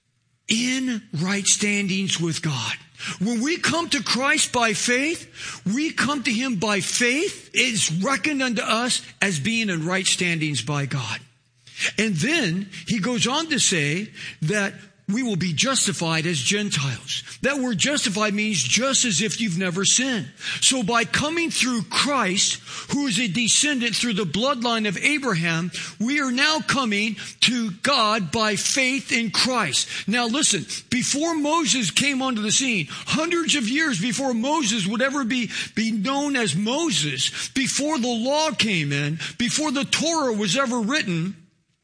in right standings with God. When we come to Christ by faith, we come to him by faith. It's reckoned unto us as being in right standings by God. And then he goes on to say that we will be justified as Gentiles. That word justified means just as if you've never sinned. So by coming through Christ, who is a descendant through the bloodline of Abraham, we are now coming to God by faith in Christ. Now listen, before Moses came onto the scene, hundreds of years before Moses would ever be, be known as Moses, before the law came in, before the Torah was ever written,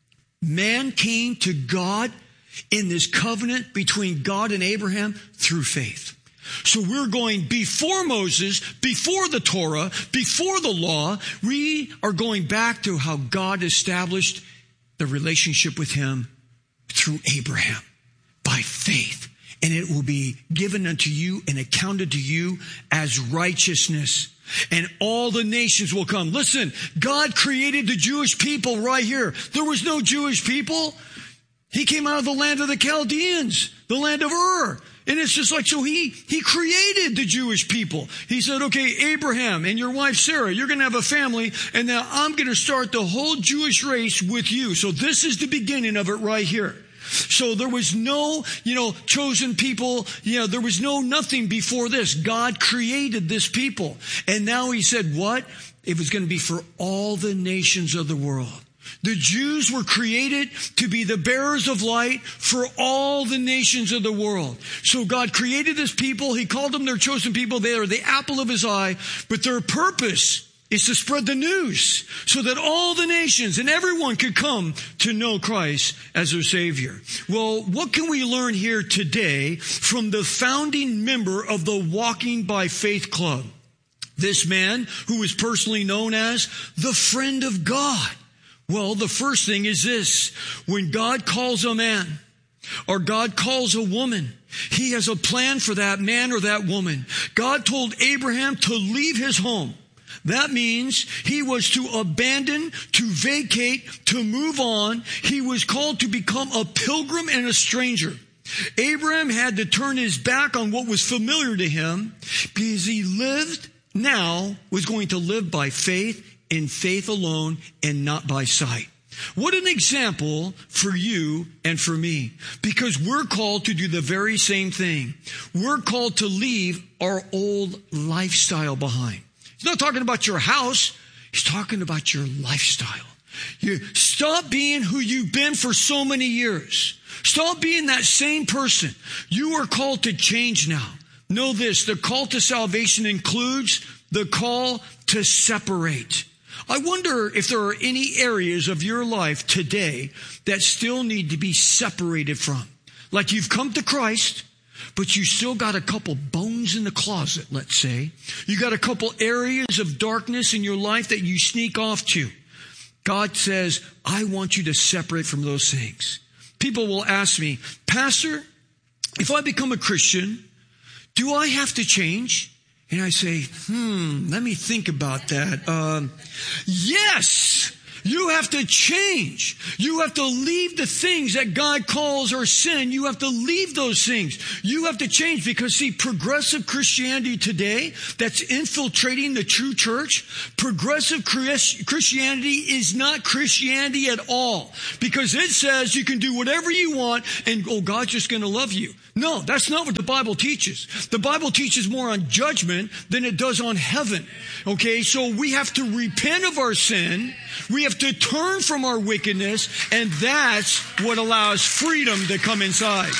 man came to God in this covenant between God and Abraham through faith. So we're going before Moses, before the Torah, before the law. We are going back to how God established the relationship with him through Abraham by faith. And it will be given unto you and accounted to you as righteousness. And all the nations will come. Listen, God created the Jewish people right here. There was no Jewish people. He came out of the land of the Chaldeans, the land of Ur. And it's just like, so he, he created the Jewish people. He said, okay, Abraham and your wife Sarah, you're going to have a family, and now I'm going to start the whole Jewish race with you. So this is the beginning of it right here. So there was no, you know, chosen people, you know, there was no nothing before this. God created this people. And now he said what? It was going to be for all the nations of the world. The Jews were created to be the bearers of light for all the nations of the world. So God created this people. He called them their chosen people. They are the apple of his eye. But their purpose is to spread the news so that all the nations and everyone could come to know Christ as their Savior. Well, what can we learn here today from the founding member of the Walking by Faith Club? This man who is personally known as the friend of God. Well, the first thing is this. When God calls a man or God calls a woman, he has a plan for that man or that woman. God told Abraham to leave his home. That means he was to abandon, to vacate, to move on. He was called to become a pilgrim and a stranger. Abraham had to turn his back on what was familiar to him because he lived now was going to live by faith, in faith alone, and not by sight. What an example for you and for me, because we're called to do the very same thing. We're called to leave our old lifestyle behind. He's not talking about your house. He's talking about your lifestyle. You stop being who you've been for so many years. Stop being that same person. You are called to change now. Know this, the call to salvation includes the call to separate. I wonder if there are any areas of your life today that still need to be separated from. Like you've come to Christ, but you still got a couple bones in the closet, let's say. You got a couple areas of darkness in your life that you sneak off to. God says, I want you to separate from those things. People will ask me, Pastor, if I become a Christian, do I have to change? And I say, hmm, let me think about that. Um, yes, you have to change. You have to leave the things that God calls our sin. You have to leave those things. You have to change because, see, progressive Christianity today that's infiltrating the true church, progressive Christianity is not Christianity at all because it says you can do whatever you want and, oh, God's just going to love you. No, that's not what the Bible teaches. The Bible teaches more on judgment than it does on heaven. Okay, so we have to repent of our sin. We have to turn from our wickedness, and that's what allows freedom to come inside.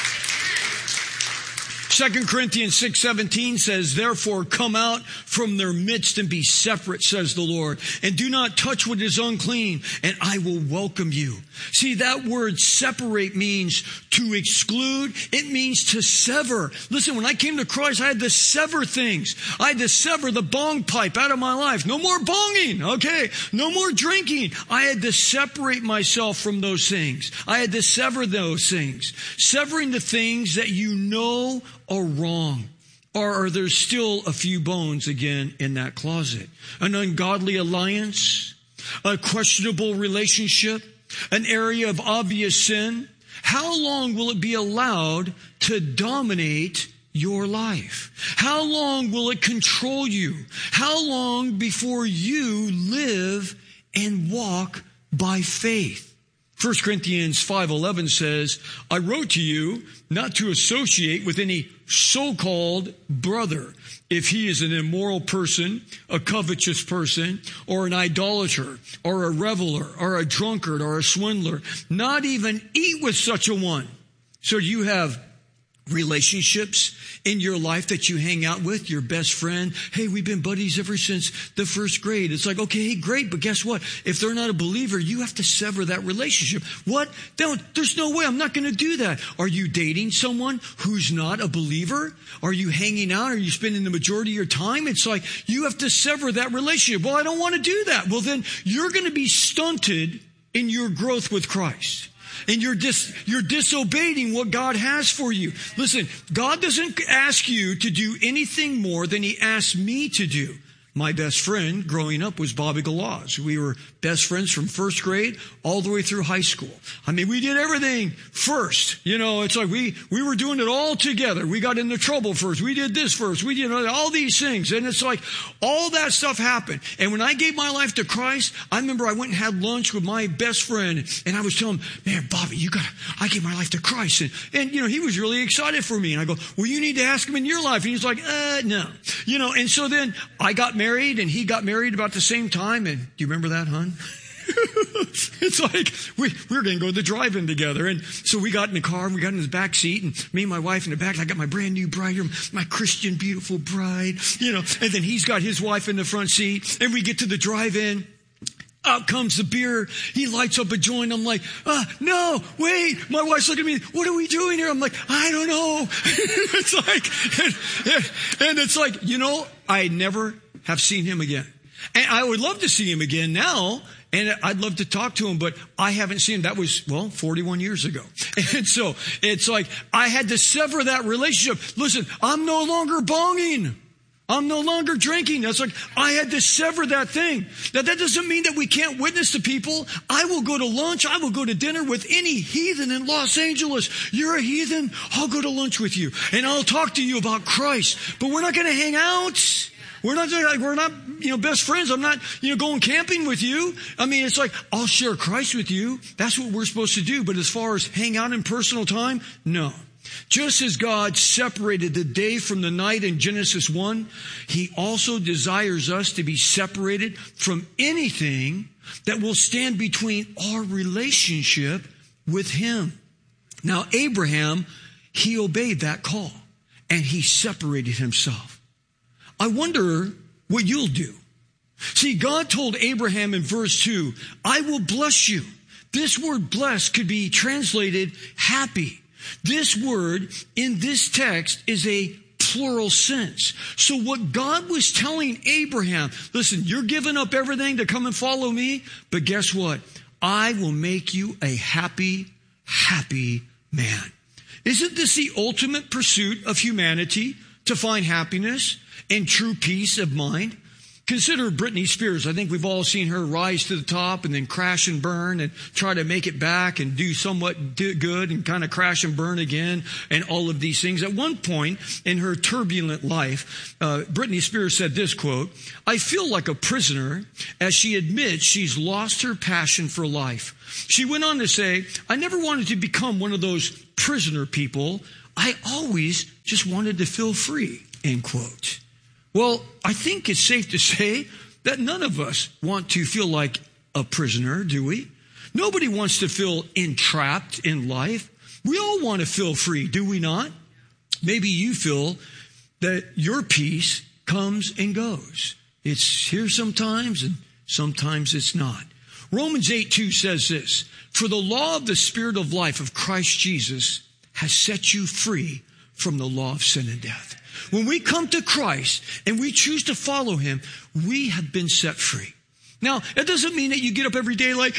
Second Corinthians six seventeen says, therefore come out from their midst and be separate, says the Lord, and do not touch what is unclean, and I will welcome you. See, that word separate means to exclude. It means to sever. Listen, when I came to Christ, I had to sever things. I had to sever the bong pipe out of my life. No more bonging, okay? No more drinking. I had to separate myself from those things. I had to sever those things. Severing the things that you know are wrong. Or are there still a few bones again in that closet? An ungodly alliance, a questionable relationship, an area of obvious sin. How long will it be allowed to dominate your life? How long will it control you? How long before you live and walk by faith? First Corinthians five eleven says, I wrote to you not to associate with any so-called brother if he is an immoral person, a covetous person, or an idolater, or a reveler, or a drunkard, or a swindler. Not even eat with such a one. So you have relationships in your life that you hang out with, your best friend. Hey, we've been buddies ever since the first grade. It's like, okay, hey, great, but guess what? If they're not a believer, you have to sever that relationship. What? Don't, there's no way. I'm not going to do that. Are you dating someone who's not a believer? Are you hanging out? Are you spending the majority of your time? It's like, you have to sever that relationship. Well, I don't want to do that. Well, then you're going to be stunted in your growth with Christ. And you're dis, you're disobeying what God has for you. Listen, God doesn't ask you to do anything more than he asked me to do. My best friend growing up was Bobby Galaz. We were best friends from first grade all the way through high school. I mean, we did everything first. You know, it's like we, we were doing it all together. We got into trouble first. We did this first. We did all these things. And it's like all that stuff happened. And when I gave my life to Christ, I remember I went and had lunch with my best friend. And I was telling him, man, Bobby, you got I gave my life to Christ. And, and, you know, he was really excited for me. And I go, well, you need to ask him in your life. And he's like, uh, no. You know, and so then I got married. Married and he got married about the same time. And do you remember that, hon? It's like we, we were going to go to the drive-in together. And so we got in the car and we got in his back seat and me and my wife in the back. I got my brand new bride, my Christian, beautiful bride, you know, and then he's got his wife in the front seat and we get to the drive-in. Out comes the beer. He lights up a joint. I'm like, ah, no, wait. My wife's looking at me. What are we doing here? I'm like, I don't know. It's like, and, and it's like, you know, I never have seen him again. And I would love to see him again now. And I'd love to talk to him, but I haven't seen him. That was, well, forty-one years ago. And so it's like, I had to sever that relationship. Listen, I'm no longer bonging. I'm no longer drinking. That's like, I had to sever that thing. Now, that doesn't mean that we can't witness to people. I will go to lunch. I will go to dinner with any heathen in Los Angeles. You're a heathen. I'll go to lunch with you and I'll talk to you about Christ, but we're not going to hang out. We're not, like, we're not, you know, best friends. I'm not, you know, going camping with you. I mean, it's like, I'll share Christ with you. That's what we're supposed to do. But as far as hang out in personal time, no. Just as God separated the day from the night in Genesis one, he also desires us to be separated from anything that will stand between our relationship with him. Now, Abraham, he obeyed that call and he separated himself. I wonder what you'll do. See, God told Abraham in verse two, I will bless you. This word blessed could be translated happy. This word in this text is a plural sense. So what God was telling Abraham, listen, you're giving up everything to come and follow me, but guess what? I will make you a happy, happy man. Isn't this the ultimate pursuit of humanity, to find happiness and true peace of mind? Consider Britney Spears. I think we've all seen her rise to the top and then crash and burn and try to make it back and do somewhat good and kind of crash and burn again and all of these things. At one point in her turbulent life, uh, Britney Spears said this quote, "I feel like a prisoner as she admits she's lost her passion for life." She went on to say, "I never wanted to become one of those prisoner people. I always just wanted to feel free," end quote. Well, I think it's safe to say that none of us want to feel like a prisoner, do we? Nobody wants to feel entrapped in life. We all want to feel free, do we not? Maybe you feel that your peace comes and goes. It's here sometimes and sometimes it's not. Romans eight two says this, "For the law of the Spirit of life of Christ Jesus has set you free from the law of sin and death." When we come to Christ and we choose to follow him, we have been set free. Now, it doesn't mean that you get up every day like,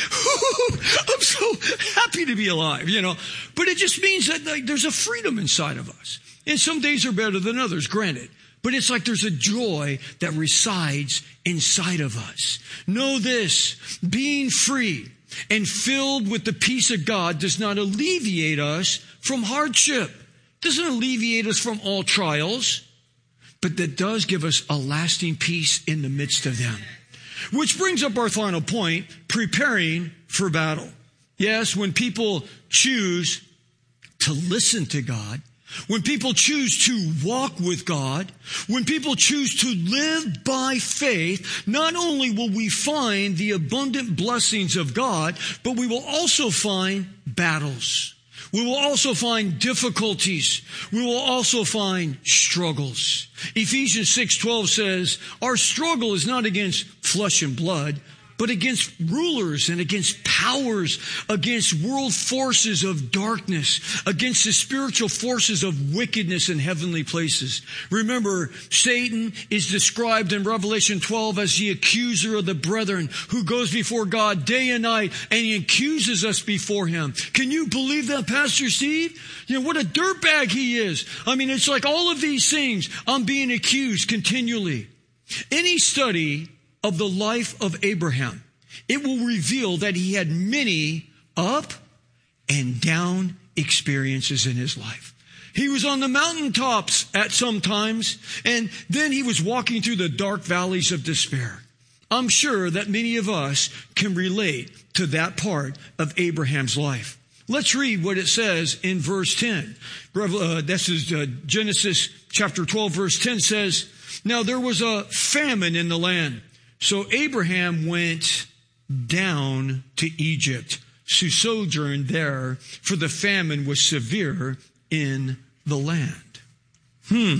I'm so happy to be alive, you know. But it just means that like, there's a freedom inside of us. And some days are better than others, granted. But it's like there's a joy that resides inside of us. Know this, being free and filled with the peace of God does not alleviate us from hardship. Doesn't alleviate us from all trials, but that does give us a lasting peace in the midst of them. Which brings up our final point, preparing for battle. Yes, when people choose to listen to God, when people choose to walk with God, when people choose to live by faith, not only will we find the abundant blessings of God, but we will also find battles. We will also find difficulties. We will also find struggles. Ephesians six twelve says, "Our struggle is not against flesh and blood, but against rulers and against powers, against world forces of darkness, against the spiritual forces of wickedness in heavenly places." Remember, Satan is described in Revelation twelve as the accuser of the brethren who goes before God day and night and he accuses us before him. Can you believe that, Pastor Steve? You know, what a dirtbag he is. I mean, it's like all of these things, I'm being accused continually. Any study of the life of Abraham, it will reveal that he had many up and down experiences in his life. He was on the mountaintops at some times, and then he was walking through the dark valleys of despair. I'm sure that many of us can relate to that part of Abraham's life. Let's read what it says in verse ten. Uh, this is uh, Genesis chapter twelve, verse ten says, "Now there was a famine in the land. So Abraham went down to Egypt to sojourn there, for the famine was severe in the land." Hmm.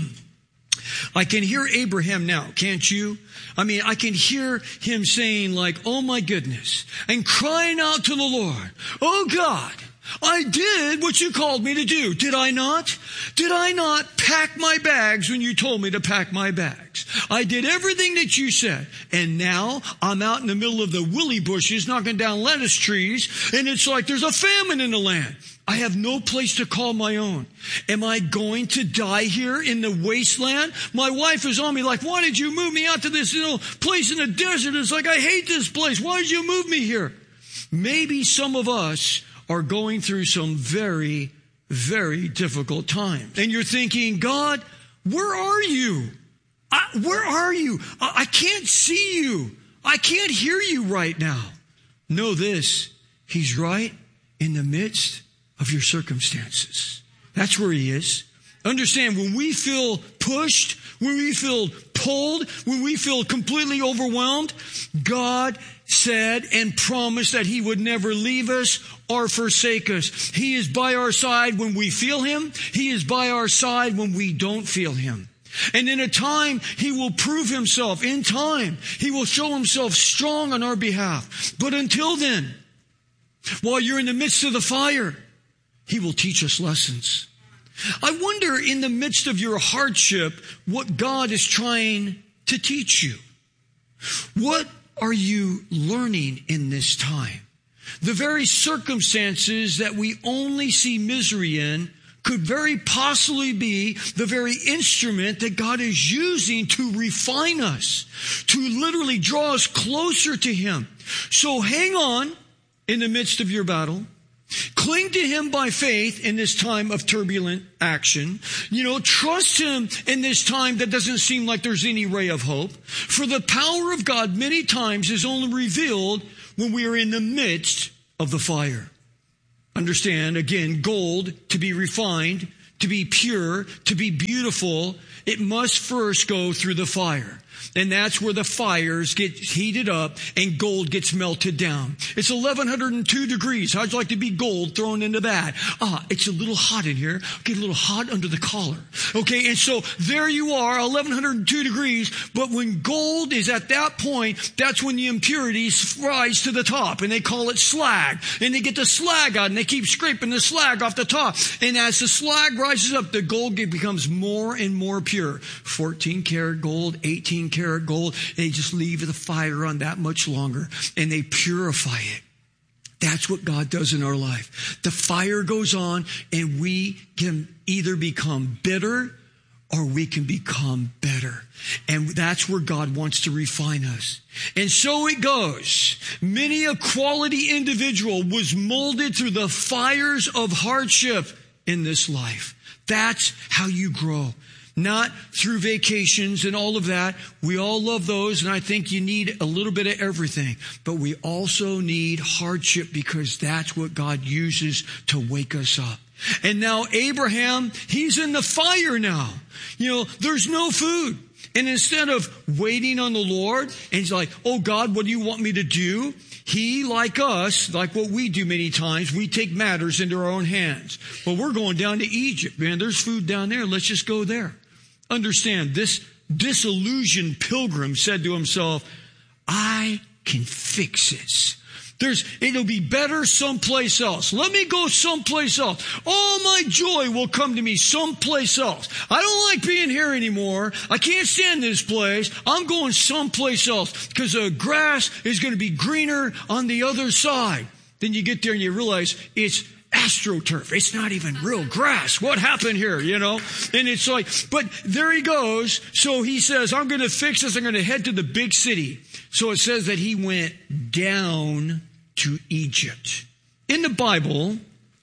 I can hear Abraham now, can't you? I mean, I can hear him saying like, "Oh my goodness," and crying out to the Lord, "Oh God, I did what you called me to do. Did I not? Did I not pack my bags when you told me to pack my bags? I did everything that you said. And now I'm out in the middle of the willy bushes knocking down lettuce trees. And it's like there's a famine in the land. I have no place to call my own. Am I going to die here in the wasteland? My wife is on me like, why did you move me out to this little place in the desert? It's like, I hate this place. Why did you move me here? Maybe some of us are going through some very, very difficult times. And you're thinking, God, where are you? I, where are you? I, I can't see you. I can't hear you right now. Know this, he's right in the midst of your circumstances. That's where he is. Understand, when we feel pushed, when we feel pulled, when we feel completely overwhelmed, God said and promised that he would never leave us or forsake us. He is by our side when we feel him. He is by our side when we don't feel him. And in a time, he will prove himself. In time, he will show himself strong on our behalf. But until then, while you're in the midst of the fire, He will teach us lessons. I wonder in the midst of your hardship, what God is trying to teach you. What are you learning in this time? The very circumstances that we only see misery in could very possibly be the very instrument that God is using to refine us, to literally draw us closer to Him. So hang on in the midst of your battle. Cling to Him by faith in this time of turbulent action. You know, trust Him in this time that doesn't seem like there's any ray of hope. For the power of God many times is only revealed when we are in the midst of the fire. Understand, again, gold, to be refined, to be pure, to be beautiful, it must first go through the fire. And that's where the fires get heated up and gold gets melted down. It's eleven oh two degrees. How'd you like to be gold thrown into that? Ah, it's a little hot in here. Get a little hot under the collar. Okay, and so there you are, eleven oh two degrees. But when gold is at that point, that's when the impurities rise to the top. And they call it slag. And they get the slag out and they keep scraping the slag off the top. And as the slag rises up, the gold becomes more and more pure. fourteen karat gold, eighteen karat gold, they just leave the fire on that much longer and they purify it. That's what God does in our life. The fire goes on and we can either become bitter or we can become better. And that's where God wants to refine us. And so it goes. Many a quality individual was molded through the fires of hardship in this life. That's how you grow. Not through vacations and all of that. We all love those, and I think you need a little bit of everything. But we also need hardship because that's what God uses to wake us up. And now Abraham, he's in the fire now. You know, there's no food. And instead of waiting on the Lord, and he's like, oh God, what do you want me to do? He, like us, like what we do many times, we take matters into our own hands. Well, we're going down to Egypt, man. There's food down there. Let's just go there. Understand, this disillusioned pilgrim said to himself, I can fix this. There's, it'll be better someplace else. Let me go someplace else. All my joy will come to me someplace else. I don't like being here anymore. I can't stand this place. I'm going someplace else because the grass is going to be greener on the other side. Then you get there and you realize it's AstroTurf. It's not even real grass. What happened here, you know? And it's like, but there he goes. So he says, I'm going to fix this. I'm going to head to the big city. So it says that he went down to Egypt. In the Bible,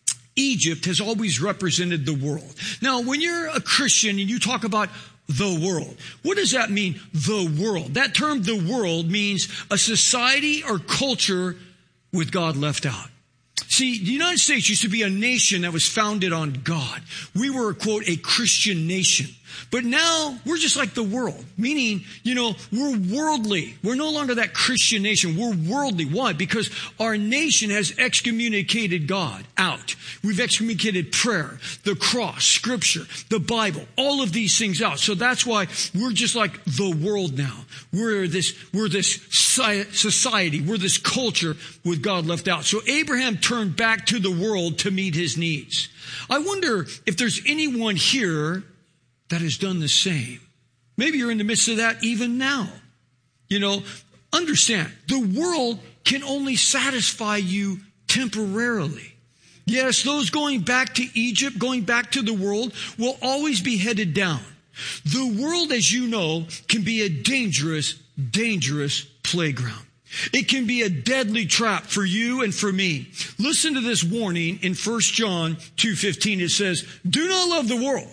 Egypt has always represented the world. Now, when you're a Christian and you talk about the world, what does that mean, the world? That term, the world, means a society or culture with God left out. See, the United States used to be a nation that was founded on God. We were, quote, a Christian nation. But now we're just like the world, meaning, you know, we're worldly. We're no longer that Christian nation. We're worldly. Why? Because our nation has excommunicated God out. We've excommunicated prayer, the cross, scripture, the Bible, all of these things out. So that's why we're just like the world now. We're this, we're this society. We're this culture with God left out. So Abraham turned back to the world to meet his needs. I wonder if there's anyone here that has done the same. Maybe you're in the midst of that even now. You know, understand, the world can only satisfy you temporarily. Yes, those going back to Egypt, going back to the world, will always be headed down. The world, as you know, can be a dangerous, dangerous playground. It can be a deadly trap for you and for me. Listen to this warning in First John two fifteen. It says, do not love the world,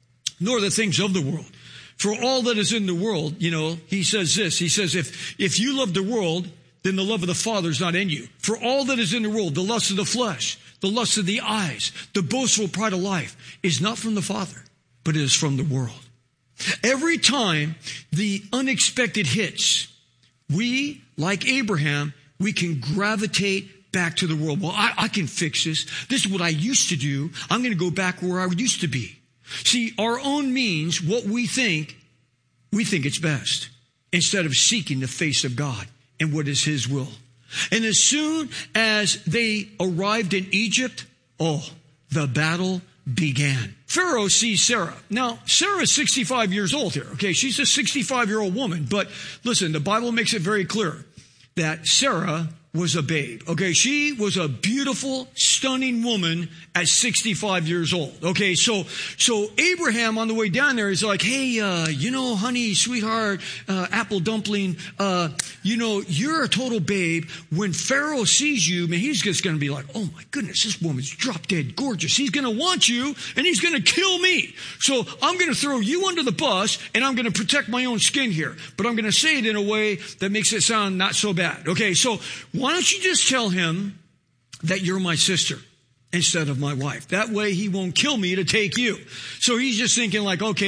nor the things of the world. For all that is in the world, you know, he says this. He says, if, if you love the world, then the love of the Father is not in you. For all that is in the world, the lust of the flesh, the lust of the eyes, the boastful pride of life, is not from the Father, but it is from the world. Every time the unexpected hits, we, like Abraham, we can gravitate back to the world. Well, I, I can fix this. This is what I used to do. I'm going to go back where I used to be. See, our own means, what we think, we think it's best, instead of seeking the face of God and what is His will. And as soon as they arrived in Egypt, oh, the battle began. Pharaoh sees Sarah. Now, Sarah is sixty-five years old here. Okay, she's a sixty-five-year-old woman. But listen, the Bible makes it very clear that Sarah was a babe. Okay, she was a beautiful, stunning woman at sixty-five years old. Okay, so so Abraham on the way down there is like, hey, uh, you know, honey, sweetheart, uh, apple dumpling, uh, you know, you're a total babe. When Pharaoh sees you, man, he's just going to be like, oh my goodness, this woman's drop dead gorgeous. He's going to want you and he's going to kill me. So I'm going to throw you under the bus and I'm going to protect my own skin here. But I'm going to say it in a way that makes it sound not so bad. Okay, so why don't you just tell him that you're my sister instead of my wife? That way he won't kill me to take you. So he's just thinking like, okay,